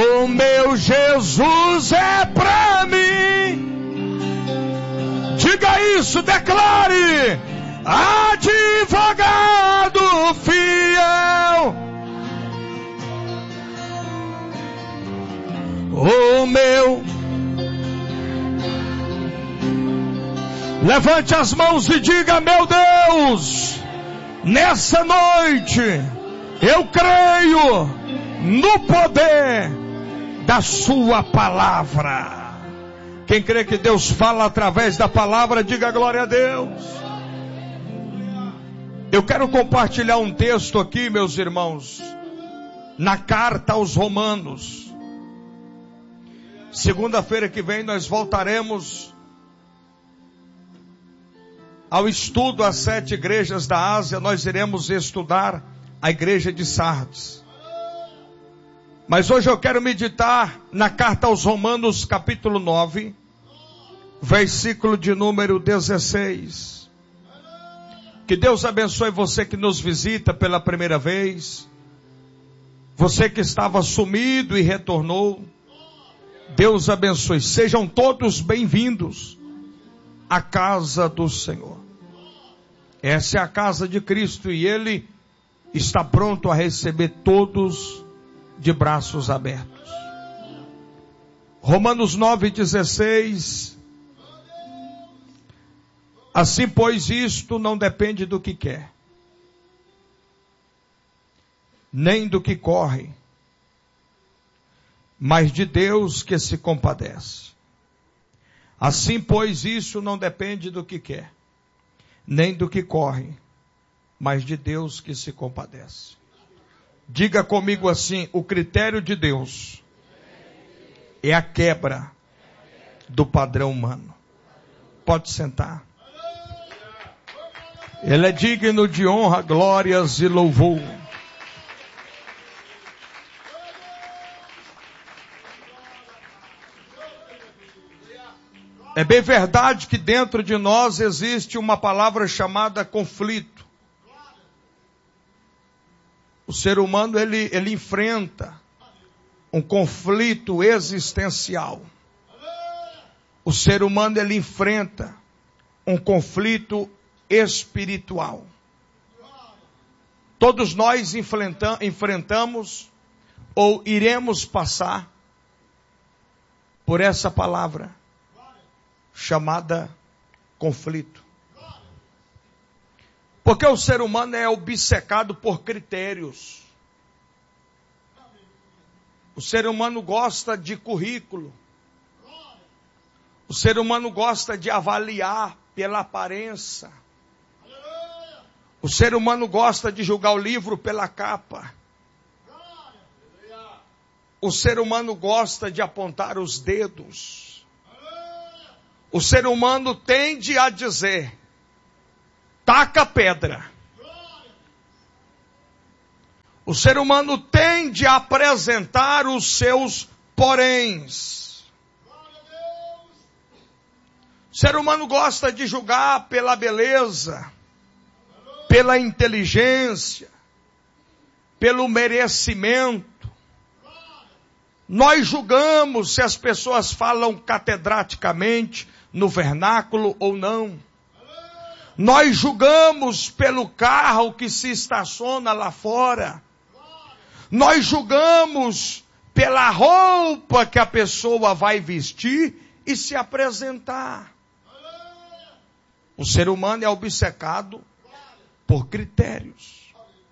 O meu Jesus é pra mim. Diga isso, declare. Advogado fiel. O meu. Levante as mãos e diga: meu Deus, nessa noite eu creio no poder da sua palavra. Quem crê que Deus fala através da palavra, diga glória a Deus. Eu quero compartilhar um texto aqui, meus irmãos, na carta aos Romanos. Segunda-feira que vem nós voltaremos ao estudo às 7 igrejas da Ásia. Nós iremos estudar a igreja de Sardes. Mas hoje eu quero meditar na carta aos Romanos, capítulo 9, versículo de número 16. Que Deus abençoe você que nos visita pela primeira vez. Você que estava sumido e retornou. Deus abençoe. Sejam todos bem-vindos à casa do Senhor. Essa é a casa de Cristo e Ele está pronto a receber todos de braços abertos. Romanos 9,16. Assim, pois, isto não depende do que quer, nem do que corre, mas de Deus que se compadece. Assim, pois, isso não depende do que quer, nem do que corre, mas de Deus que se compadece. Diga comigo assim: o critério de Deus é a quebra do padrão humano. Pode sentar. Ele é digno de honra, glórias e louvor. É bem verdade que dentro de nós existe uma palavra chamada conflito. O ser humano, ele enfrenta um conflito existencial. O ser humano, ele enfrenta um conflito espiritual. Todos nós enfrentamos ou iremos passar por essa palavra chamada conflito. Porque o ser humano é obcecado por critérios. O ser humano gosta de currículo. O ser humano gosta de avaliar pela aparência. O ser humano gosta de julgar o livro pela capa. O ser humano gosta de apontar os dedos. O ser humano tende a dizer: taca pedra. O ser humano tende a apresentar os seus poréns. O ser humano gosta de julgar pela beleza, pela inteligência, pelo merecimento. Nós julgamos se as pessoas falam catedraticamente no vernáculo ou não. Nós julgamos pelo carro que se estaciona lá fora. Nós julgamos pela roupa que a pessoa vai vestir e se apresentar. O ser humano é obcecado por critérios.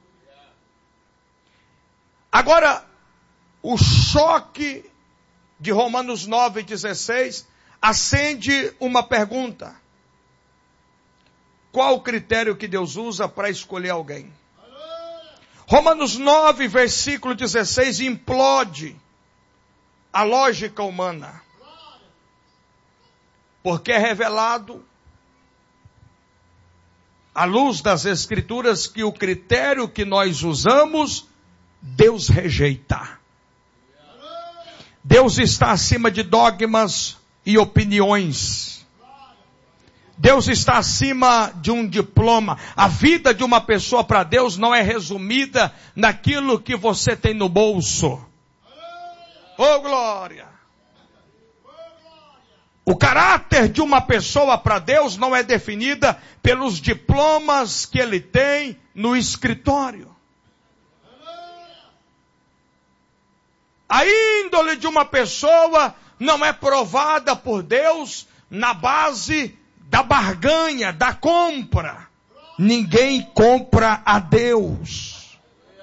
Agora, o choque de Romanos 9,16 acende uma pergunta. Qual o critério que Deus usa para escolher alguém? Romanos 9, versículo 16, implode a lógica humana. Porque é revelado, à luz das Escrituras, que o critério que nós usamos, Deus rejeita. Deus está acima de dogmas e opiniões. Deus está acima de um diploma. A vida de uma pessoa para Deus não é resumida naquilo que você tem no bolso. Oh, glória! O caráter de uma pessoa para Deus não é definida pelos diplomas que ele tem no escritório. A índole de uma pessoa não é provada por Deus na base da barganha, da compra. Ninguém compra a Deus.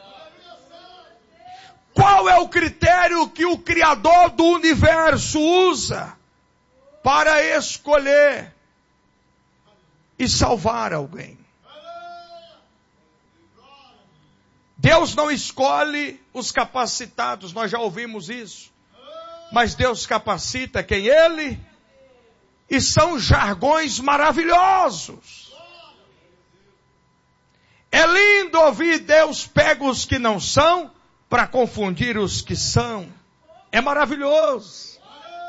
Qual é o critério que o Criador do universo usa para escolher e salvar alguém? Deus não escolhe os capacitados, nós já ouvimos isso. Mas Deus capacita quem Ele, e são jargões maravilhosos. É lindo ouvir Deus pega os que não são para confundir os que são. É maravilhoso.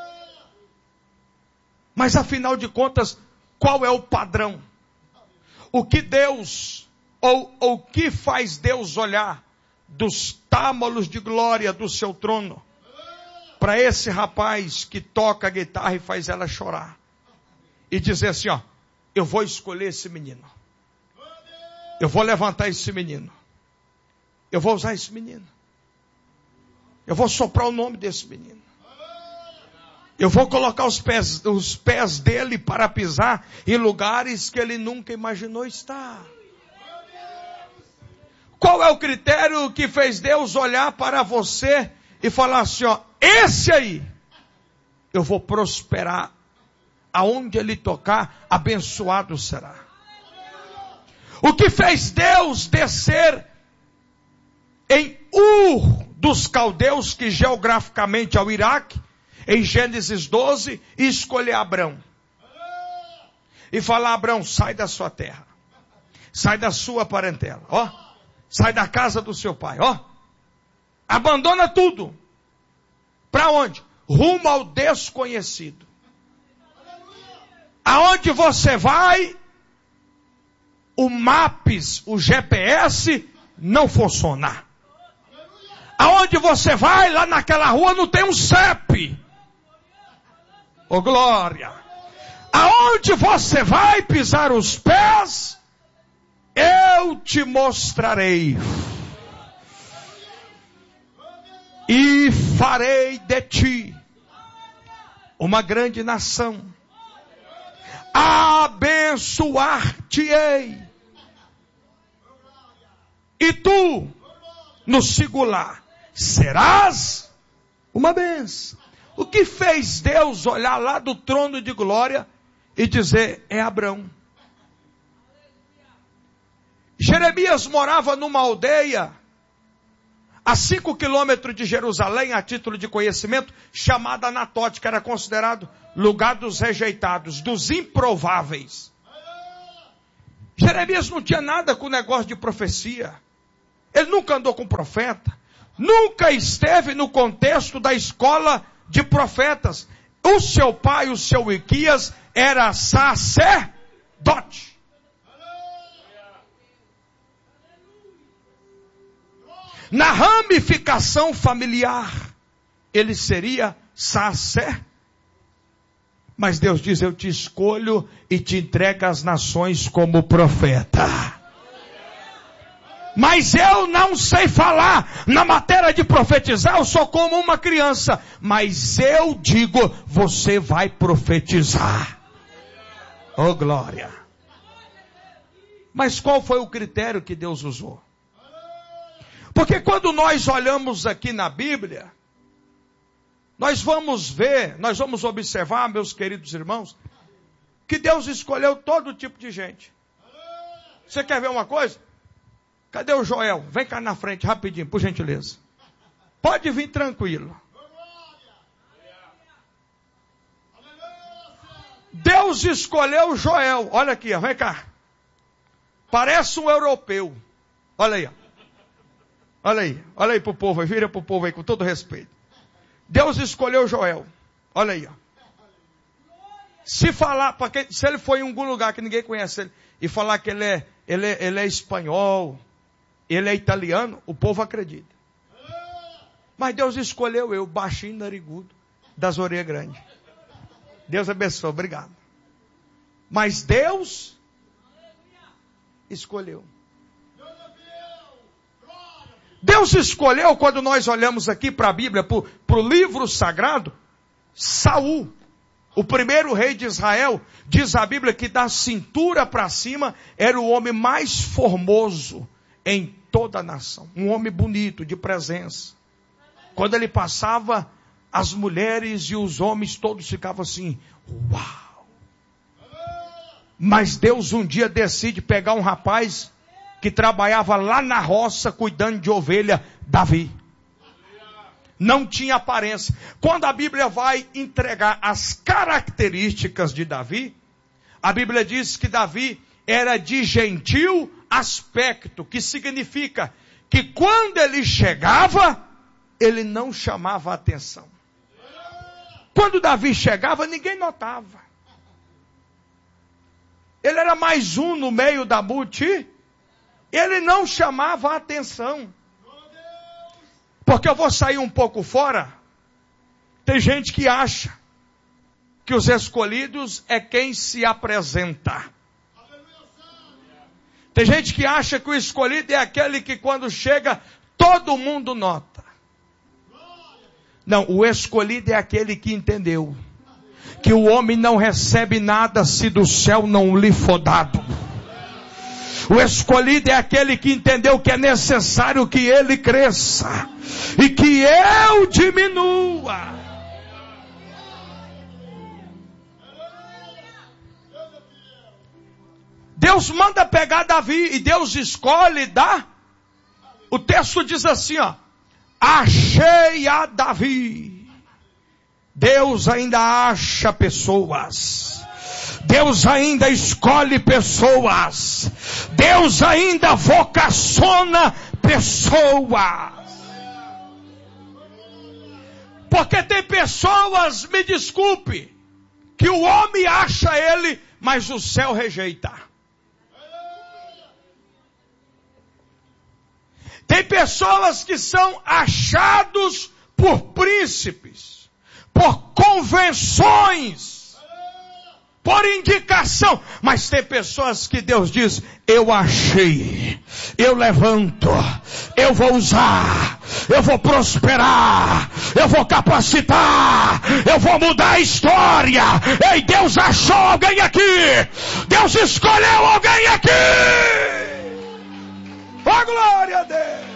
Mas afinal de contas, qual é o padrão? O que Deus, ou o que faz Deus olhar dos támalos de glória do seu trono para esse rapaz que toca a guitarra e faz ela chorar? E dizer assim, ó, eu vou escolher esse menino. Eu vou levantar esse menino. Eu vou usar esse menino. Eu vou soprar o nome desse menino. Eu vou colocar os pés dele para pisar em lugares que ele nunca imaginou estar. Qual é o critério que fez Deus olhar para você e falar assim, ó, esse aí, eu vou prosperar. Aonde ele tocar, abençoado será. O que fez Deus descer em Ur dos caldeus, que geograficamente é o Iraque, em Gênesis 12, e escolher Abrão. E falar, Abrão, sai da sua terra. Sai da sua parentela, ó. Sai da casa do seu pai, ó. Abandona tudo. Para onde? Rumo ao desconhecido. Aonde você vai, o Maps, o GPS, não funciona. Aonde você vai, lá naquela rua, não tem um CEP. Oh, glória! Aonde você vai pisar os pés, eu te mostrarei. E farei de ti uma grande nação. Abençoar-te-ei. E tu, no singular, serás uma bênção. O que fez Deus olhar lá do trono de glória e dizer, é Abrão? Jeremias morava numa aldeia a 5 quilômetros de Jerusalém, a título de conhecimento, chamada Anatote, que era considerado lugar dos rejeitados, dos improváveis. Jeremias não tinha nada com o negócio de profecia. Ele nunca andou com profeta. Nunca esteve no contexto da escola de profetas. O seu pai, o seu Ilquias, era sacerdote. Na ramificação familiar, ele seria sacerdote. Mas Deus diz, eu te escolho e te entrego às nações como profeta. Mas eu não sei falar. Na matéria de profetizar, eu sou como uma criança. Mas eu digo, você vai profetizar. Oh, glória. Mas qual foi o critério que Deus usou? Porque quando nós olhamos aqui na Bíblia, nós vamos ver, nós vamos observar, meus queridos irmãos, que Deus escolheu todo tipo de gente. Você quer ver uma coisa? Cadê o Joel? Vem cá na frente, rapidinho, por gentileza. Pode vir tranquilo. Deus escolheu o Joel. Olha aqui, ó, vem cá. Parece um europeu. Olha aí, ó. Olha aí pro povo aí, vira pro povo aí com todo respeito. Deus escolheu Joel. Olha aí, ó. Se falar, se ele for em algum lugar que ninguém conhece ele, e falar que ele é espanhol, ele é italiano, o povo acredita. Mas Deus escolheu eu, baixinho, narigudo, das orelhas grandes. Deus abençoe, obrigado. Mas Deus escolheu. Deus escolheu, quando nós olhamos aqui para a Bíblia, para o livro sagrado, Saul, o primeiro rei de Israel. Diz a Bíblia que da cintura para cima era o homem mais formoso em toda a nação. Um homem bonito, de presença. Quando ele passava, as mulheres e os homens todos ficavam assim, uau! Mas Deus um dia decide pegar um rapaz que trabalhava lá na roça cuidando de ovelha, Davi. Não tinha aparência. Quando a Bíblia vai entregar as características de Davi, a Bíblia diz que Davi era de gentil aspecto, que significa que quando ele chegava, ele não chamava atenção. Quando Davi chegava, ninguém notava. Ele era mais um no meio da multidão. Ele não chamava a atenção. Porque eu vou sair um pouco fora. Tem gente que acha que os escolhidos é quem se apresenta. Tem gente que acha que o escolhido é aquele que quando chega, todo mundo nota. Não, o escolhido é aquele que entendeu que o homem não recebe nada se do céu não lhe for dado. O escolhido é aquele que entendeu que é necessário que ele cresça e que eu diminua. Deus manda pegar Davi e Deus escolhe dar. O texto diz assim, ó: achei a Davi. Deus ainda acha pessoas. Deus ainda escolhe pessoas. Deus ainda vocaciona pessoas. Porque tem pessoas, me desculpe, que o homem acha ele, mas o céu rejeita. Tem pessoas que são achados por príncipes, por convenções, por indicação. Mas tem pessoas que Deus diz: eu achei, eu levanto, eu vou usar, eu vou prosperar, eu vou capacitar, eu vou mudar a história. Ei, Deus achou alguém aqui. Deus escolheu alguém aqui. Oh, glória a Deus.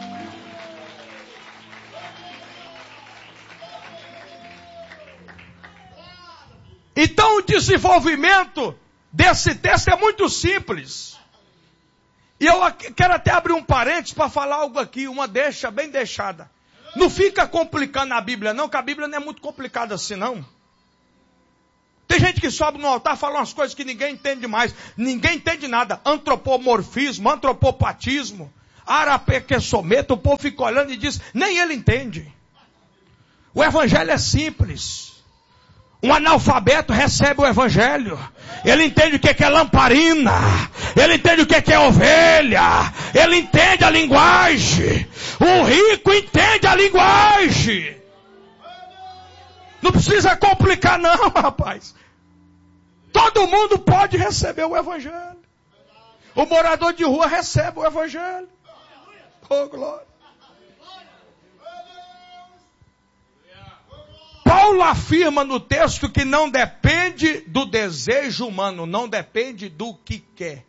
Então o desenvolvimento desse texto é muito simples. E eu quero até abrir um parênteses para falar algo aqui, uma deixa bem deixada. Não fica complicando a Bíblia não, que a Bíblia não é muito complicada assim não. Tem gente que sobe no altar e fala umas coisas que ninguém entende mais. Ninguém entende nada. Antropomorfismo, antropopatismo, arapequessometo, o povo fica olhando e diz, nem ele entende. O evangelho é simples. Um analfabeto recebe o evangelho. Ele entende o que é lamparina. Ele entende o que é ovelha. Ele entende a linguagem. O rico entende a linguagem. Não precisa complicar não, rapaz. Todo mundo pode receber o evangelho. O morador de rua recebe o evangelho. Oh, glória. Paulo afirma no texto que não depende do desejo humano, não depende do que quer.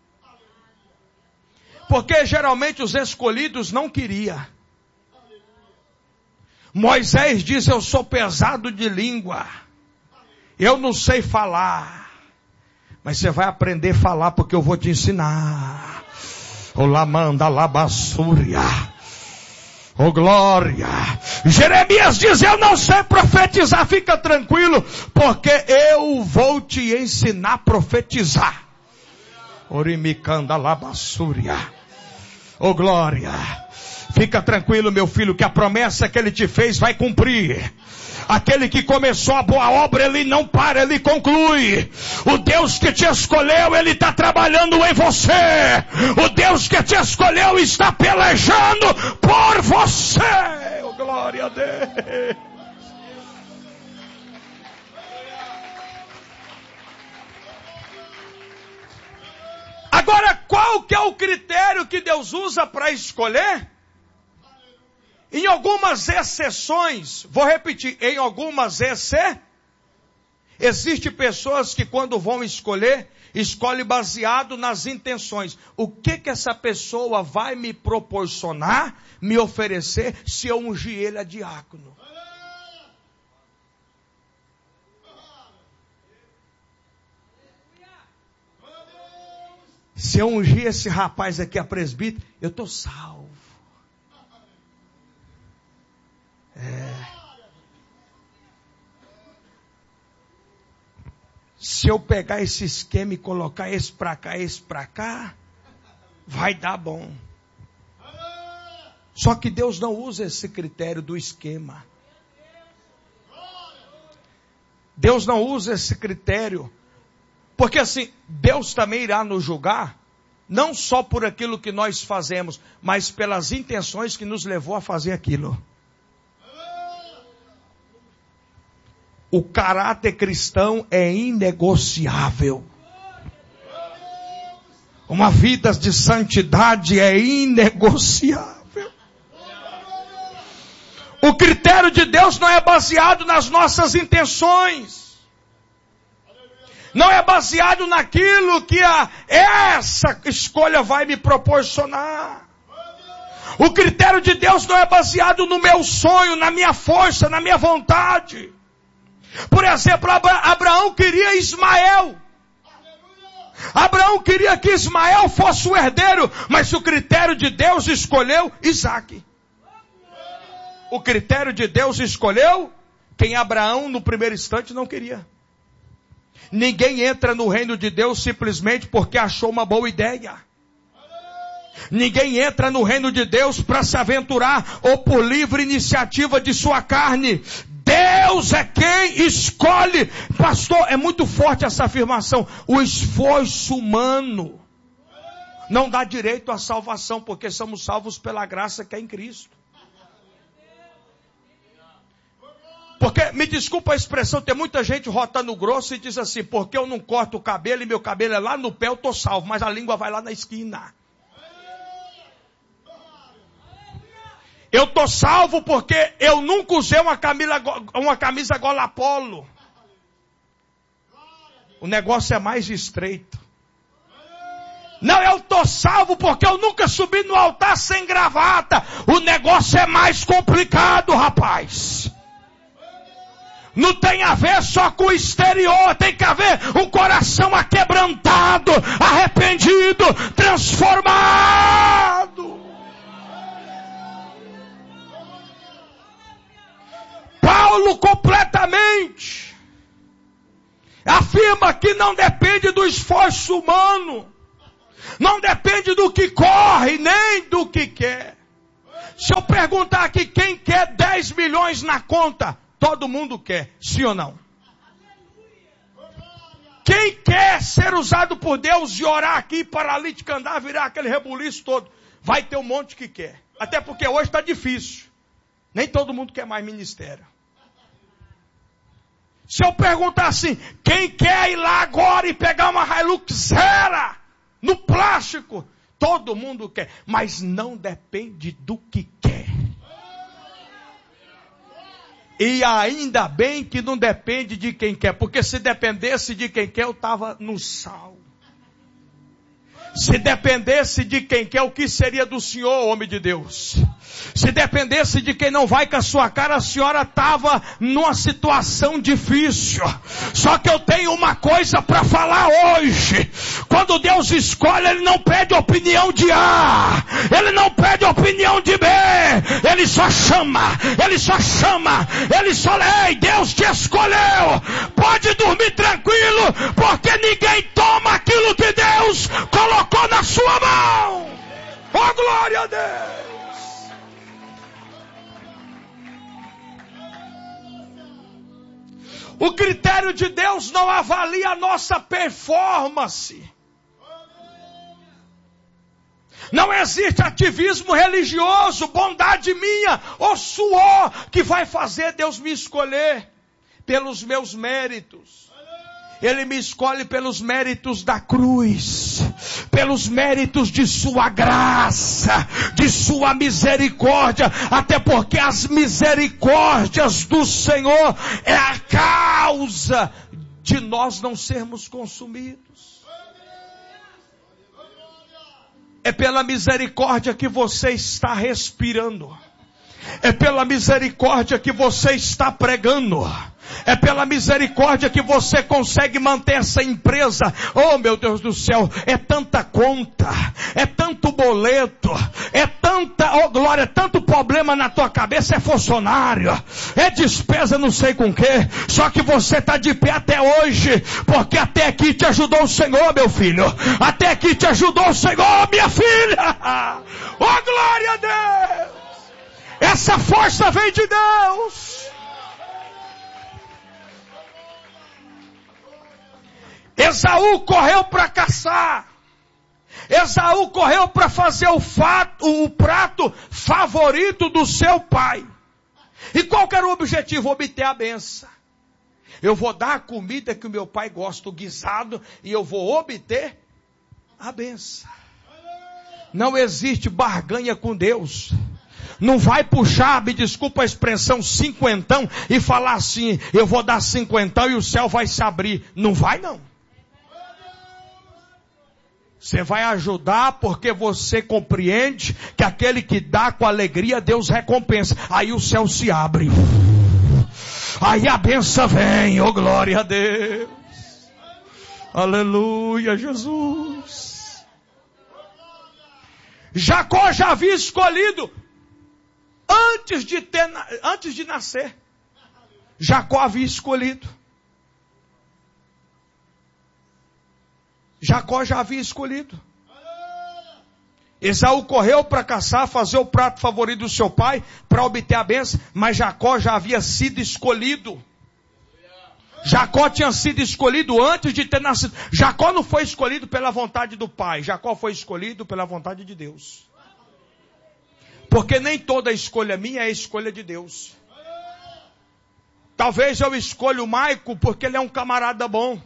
Porque geralmente os escolhidos não queriam. Moisés diz, eu sou pesado de língua. Eu não sei falar. Mas você vai aprender a falar porque eu vou te ensinar. Olá, manda lá bassúria. Oh, glória. Jeremias diz, eu não sei profetizar, fica tranquilo, porque eu vou te ensinar a profetizar. Orimicanda labassúria. Oh, glória. Fica tranquilo, meu filho, que a promessa que ele te fez vai cumprir. Aquele que começou a boa obra, ele não para, ele conclui. O Deus que te escolheu, ele está trabalhando em você. O Deus que te escolheu está pelejando por você. Oh, glória a Deus. Agora, qual que é o critério que Deus usa para escolher? Em algumas exceções, vou repetir, em algumas existem pessoas que quando vão escolher, escolhem baseado nas intenções. O que essa pessoa vai me proporcionar, me oferecer, se eu ungir ele a diácono? Se eu ungir esse rapaz aqui a presbítero, eu estou salvo. Se eu pegar esse esquema e colocar esse para cá, vai dar bom. Só que Deus não usa esse critério do esquema. Deus não usa esse critério. Porque assim, Deus também irá nos julgar, não só por aquilo que nós fazemos, mas pelas intenções que nos levou a fazer aquilo. O caráter cristão é inegociável. Uma vida de santidade é inegociável. O critério de Deus não é baseado nas nossas intenções. Não é baseado naquilo que essa escolha vai me proporcionar. O critério de Deus não é baseado no meu sonho, na minha força, na minha vontade. Por exemplo, Abraão queria Ismael. Abraão queria que Ismael fosse o herdeiro, mas o critério de Deus escolheu Isaque. O critério de Deus escolheu quem Abraão no primeiro instante não queria. Ninguém entra no reino de Deus simplesmente porque achou uma boa ideia. Ninguém entra no reino de Deus para se aventurar ou por livre iniciativa de sua carne. Deus é quem escolhe. Pastor, é muito forte essa afirmação. O esforço humano não dá direito à salvação, porque somos salvos pela graça que é em Cristo. Porque, me desculpa a expressão, tem muita gente rotando grosso e diz assim, porque eu não corto o cabelo e meu cabelo é lá no pé, eu estou salvo, mas a língua vai lá na esquina. Eu estou salvo porque eu nunca usei uma camisa gola polo. O negócio é mais estreito. Não, eu estou salvo porque eu nunca subi no altar sem gravata. O negócio é mais complicado, rapaz. Não tem a ver só com o exterior, tem que haver um coração aquebrantado, arrependido, transformado. Paulo completamente afirma que não depende do esforço humano, não depende do que corre, nem do que quer. Se eu perguntar aqui quem quer 10 milhões na conta, todo mundo quer, sim ou não? Quem quer ser usado por Deus e orar aqui, paralítico andar, virar aquele rebuliço todo? Vai ter um monte que quer. Até porque hoje está difícil. Nem todo mundo quer mais ministério. Se eu perguntar assim, quem quer ir lá agora e pegar uma Hilux Zero no plástico? Todo mundo quer, mas não depende do que quer. E ainda bem que não depende de quem quer, porque se dependesse de quem quer, eu estava no sal. Se dependesse de quem quer, o que seria do senhor, homem de Deus? Se dependesse de quem não vai com a sua cara, a senhora estava numa situação difícil. Só que eu tenho uma coisa para falar hoje. Quando Deus escolhe, Ele não pede opinião de A, Ele não pede opinião de B, Ele só chama, Ele só chama, Ele só... Ei, Deus te escolheu, pode dormir tranquilo, porque ninguém toma aquilo que Deus colocou na sua mão. Oh, glória a Deus! O critério de Deus não avalia a nossa performance. Não existe ativismo religioso, bondade minha ou suor que vai fazer Deus me escolher pelos meus méritos. Ele me escolhe pelos méritos da cruz, pelos méritos de sua graça, de sua misericórdia, até porque as misericórdias do Senhor é a causa de nós não sermos consumidos. É pela misericórdia que você está respirando. É pela misericórdia que você está pregando. É pela misericórdia que você consegue manter essa empresa. Oh, meu Deus do céu, é tanta conta, é tanto boleto, é tanta, oh glória, é tanto problema na tua cabeça, é funcionário, é despesa não sei com que, só que você está de pé até hoje, porque até aqui te ajudou o Senhor, meu filho, até aqui te ajudou o Senhor, minha filha. Oh, glória a Deus. Essa força vem de Deus. Esaú correu para caçar. Esaú correu para fazer o prato favorito do seu pai. E qual que era o objetivo? Obter a benção. Eu vou dar a comida que o meu pai gosta, o guisado, e eu vou obter a benção. Não existe barganha com Deus. Não vai puxar, me desculpa a expressão, cinquentão e falar assim, eu vou dar cinquentão e o céu vai se abrir. Não vai não. Você vai ajudar porque você compreende que aquele que dá com alegria, Deus recompensa. Aí o céu se abre. Aí a benção vem, oh glória a Deus. Aleluia, Jesus. Jacó já havia escolhido antes de nascer. Jacó havia escolhido. Jacó já havia escolhido. Esaú correu para caçar, fazer o prato favorito do seu pai, para obter a bênção, mas Jacó já havia sido escolhido. Jacó tinha sido escolhido antes de ter nascido. Jacó não foi escolhido pela vontade do pai, Jacó foi escolhido pela vontade de Deus. Porque nem toda escolha minha é escolha de Deus. Talvez eu escolha o Maico porque ele é um camarada bom.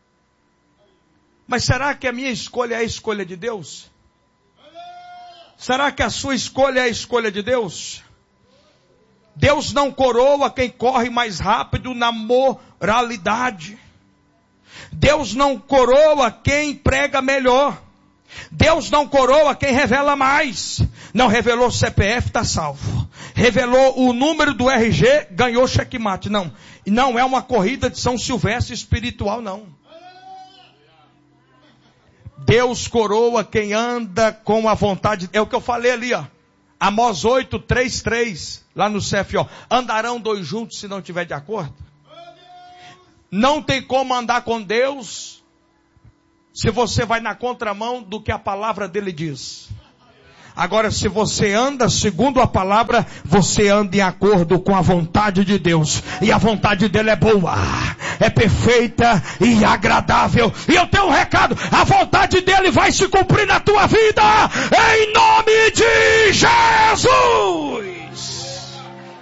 Mas será que a minha escolha é a escolha de Deus? Será que a sua escolha é a escolha de Deus? Deus não coroa quem corre mais rápido na moralidade. Deus não coroa quem prega melhor. Deus não coroa quem revela mais. Não revelou o CPF, está salvo. Revelou o número do RG, ganhou checkmate. Não, não é uma corrida de São Silvestre espiritual, não. Deus coroa quem anda com a vontade. É o que eu falei ali, ó. Amós 8, 3, 3. Lá no CFO. Andarão dois juntos se não tiver de acordo? Não tem como andar com Deus se você vai na contramão do que a palavra dele diz. Agora, se você anda segundo a palavra, você anda em acordo com a vontade de Deus. E a vontade dele é boa, é perfeita e agradável. E eu tenho um recado, a vontade dele vai se cumprir na tua vida, em nome de Jesus.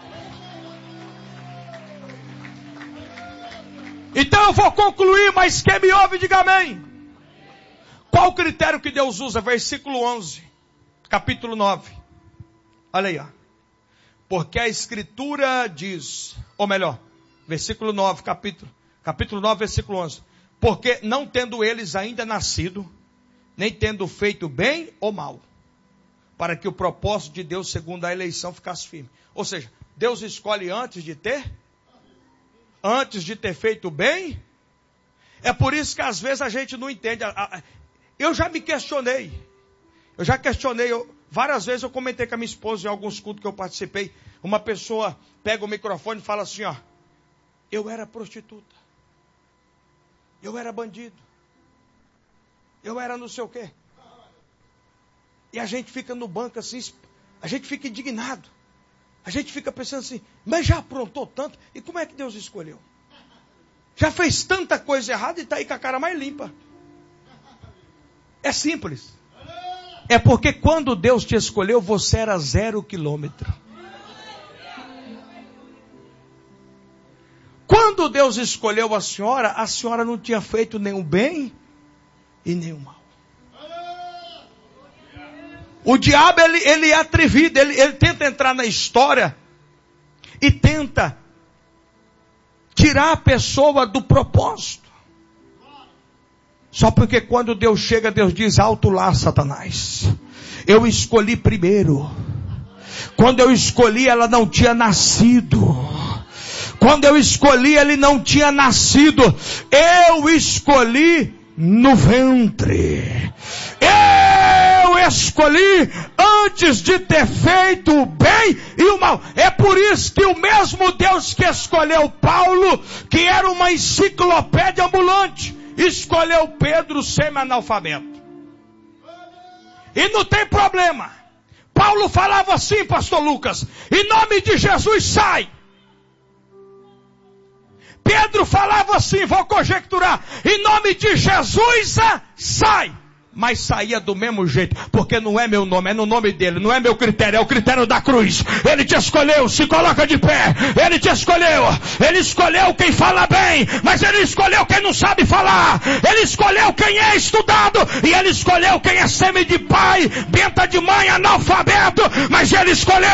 Então eu vou concluir, mas quem me ouve, diga amém. Qual o critério que Deus usa? Versículo 11. Capítulo 9. Olha aí, ó. Porque a Escritura diz, ou melhor, versículo 9, capítulo 9, versículo 11. Porque não tendo eles ainda nascido, nem tendo feito bem ou mal, para que o propósito de Deus segundo a eleição ficasse firme. Ou seja, Deus escolhe antes de ter feito bem. É por isso que às vezes a gente não entende. Eu já me questionei. Várias vezes eu comentei com a minha esposa em alguns cultos que eu participei. Uma pessoa pega o microfone e fala assim, ó. Eu era prostituta. Eu era bandido. Eu era não sei o quê. E a gente fica no banco assim, a gente fica indignado. A gente fica pensando assim, mas já aprontou tanto, e como é que Deus escolheu? Já fez tanta coisa errada e está aí com a cara mais limpa. É simples. É porque quando Deus te escolheu, você era 0 quilômetro. Quando Deus escolheu a senhora não tinha feito nenhum bem e nenhum mal. O diabo, ele é atrevido, ele tenta entrar na história e tenta tirar a pessoa do propósito. Só porque quando Deus chega, Deus diz: alto lá, Satanás. Eu escolhi primeiro. Quando eu escolhi, ela não tinha nascido. Quando eu escolhi, ele não tinha nascido. Eu escolhi no ventre. Eu escolhi antes de ter feito o bem e o mal. É por isso que o mesmo Deus que escolheu Paulo, que era uma enciclopédia ambulante, escolheu Pedro semi-analfabeto. E não tem problema. Paulo falava assim, pastor Lucas: em nome de Jesus, sai. Pedro falava assim, vou conjecturar: em nome de Jesus, sai. Mas saía do mesmo jeito, porque não é meu nome, é no nome dele, não é meu critério, é o critério da cruz. Ele te escolheu, se coloca de pé. Ele te escolheu, ele escolheu quem fala bem, mas ele escolheu quem não sabe falar. Ele escolheu quem é estudado, e ele escolheu quem é semi de pai, benta de mãe, analfabeto, mas ele escolheu,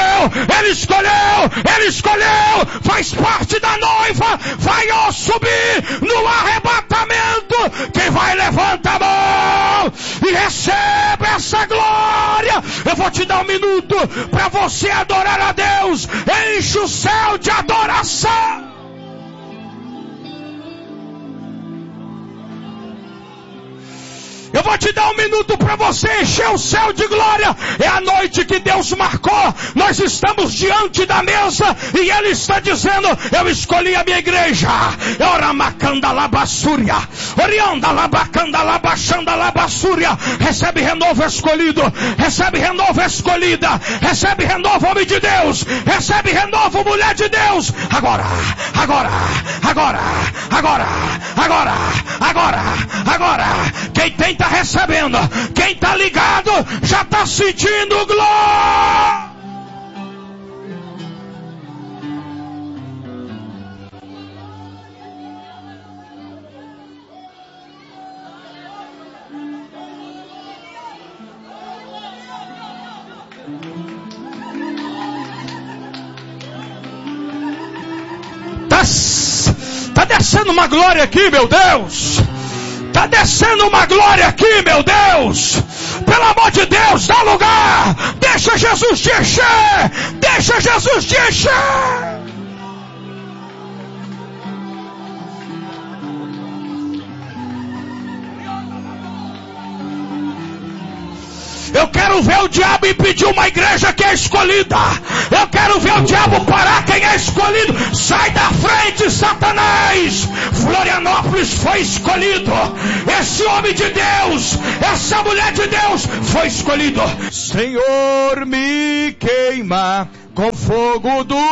faz parte da noiva, vai subir no arrebatamento. Quem vai, levanta a mão e recebe essa glória. Eu vou te dar um minuto para você adorar a Deus. Enche o céu de adoração. Eu vou te dar um minuto para você encher o céu de glória. É a noite que Deus marcou. Nós estamos diante da mesa e Ele está dizendo: eu escolhi a minha igreja. Recebe renovo escolhido. Recebe renovo escolhida. Recebe renovo, homem de Deus. Recebe renovo, mulher de Deus. Agora. Quem tem tá recebendo, quem tá ligado já tá sentindo glória. Tá descendo uma glória aqui, meu Deus. Tá descendo uma glória aqui, meu Deus. Pelo amor de Deus, dá lugar. Deixa Jesus te encher. Deixa Jesus te encher. Eu quero ver o diabo impedir uma igreja que é escolhida. Eu quero ver o diabo parar quem é escolhido. Sai da frente, Satanás. Florianópolis foi escolhido. Esse homem de Deus, essa mulher de Deus foi escolhido. Senhor, me queima com fogo do